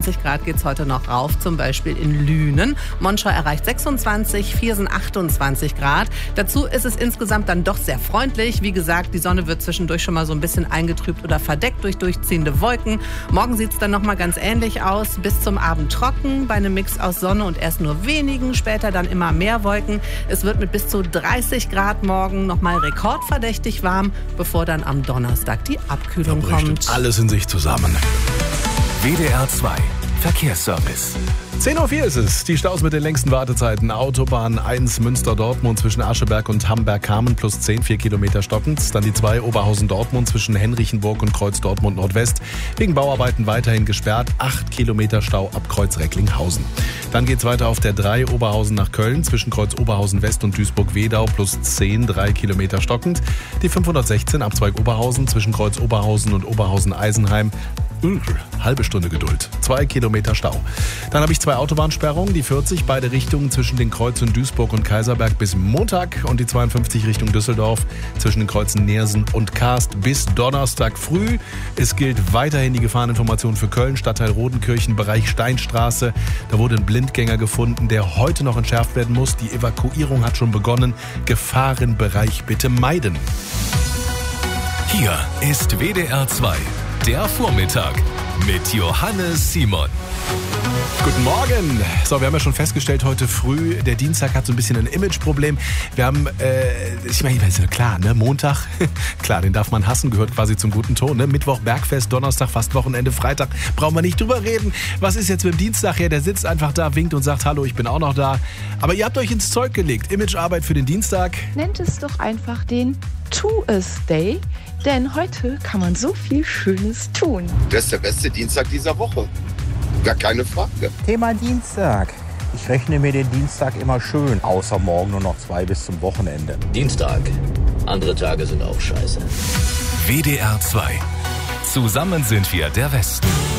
20 Grad geht's heute noch rauf, zum Beispiel in Lünen. Monschau erreicht 26, Viersen 28 Grad. Dazu ist es insgesamt dann doch sehr freundlich. Wie gesagt, die Sonne wird zwischendurch schon mal so ein bisschen eingetrübt oder verdeckt durch durchziehende Wolken. Morgen sieht's dann nochmal ganz ähnlich aus. Bis zum Abend trocken, bei einem Mix aus Sonne und erst nur wenigen, später dann immer mehr Wolken. Es wird mit bis zu 30 Grad morgen nochmal rekordverdächtig warm, bevor dann am Donnerstag die Abkühlung kommt. Alles in sich zusammen. WDR 2 Verkehrsservice. 10:04 Uhr ist es. Die Staus mit den längsten Wartezeiten. Autobahn 1 Münster-Dortmund zwischen Ascheberg und Hamberg-Kamen plus 10, 4 Kilometer stockend. Dann die 2 Oberhausen-Dortmund zwischen Henrichenburg und Kreuz Dortmund-Nordwest. Wegen Bauarbeiten weiterhin gesperrt. 8 Kilometer Stau ab Kreuz Recklinghausen. Dann geht's weiter auf der 3 Oberhausen nach Köln zwischen Kreuz Oberhausen-West und Duisburg-Wedau plus 10, 3 Kilometer stockend. Die 516 Abzweig Oberhausen zwischen Kreuz Oberhausen und Oberhausen-Eisenheim. Halbe Stunde Geduld. 2 Kilometer Stau. Dann habe ich 2 Autobahnsperrungen. Die 40 beide Richtungen zwischen den Kreuzen Duisburg und Kaiserberg bis Montag. Und die 52 Richtung Düsseldorf zwischen den Kreuzen Neersen und Karst bis Donnerstag früh. Es gilt weiterhin die Gefahreninformation für Köln, Stadtteil Rodenkirchen, Bereich Steinstraße. Da wurde ein Blindgänger gefunden, der heute noch entschärft werden muss. Die Evakuierung hat schon begonnen. Gefahrenbereich bitte meiden. Hier ist WDR 2. Der Vormittag mit Johannes Simon. Guten Morgen. So, wir haben ja schon festgestellt, heute früh, der Dienstag hat so ein bisschen ein Imageproblem. Wir haben, ich meine, klar, ne, Montag, klar, den darf man hassen, gehört quasi zum guten Ton, ne? Mittwoch Bergfest, Donnerstag fast Wochenende, Freitag, brauchen wir nicht drüber reden. Was ist jetzt mit dem Dienstag her? Der sitzt einfach da, winkt und sagt, hallo, ich bin auch noch da. Aber ihr habt euch ins Zeug gelegt. Imagearbeit für den Dienstag. Nennt es doch einfach den To-Us-Day, denn heute kann man so viel Schönes tun. Das ist der beste Dienstag dieser Woche. Gar keine Frage. Thema Dienstag. Ich rechne mir den Dienstag immer schön, außer morgen nur noch 2 bis zum Wochenende. Dienstag. Andere Tage sind auch scheiße. WDR 2. Zusammen sind wir der Westen.